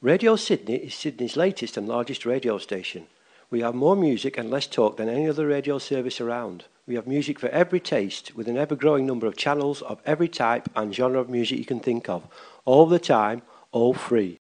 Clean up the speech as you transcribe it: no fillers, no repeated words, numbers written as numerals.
Radio Sydney is Sydney's latest and largest radio station. We have more music and less talk than any other radio service around. We have music for every taste, with an ever-growing number of channels of every type and genre of music you can think of, all the time, all free.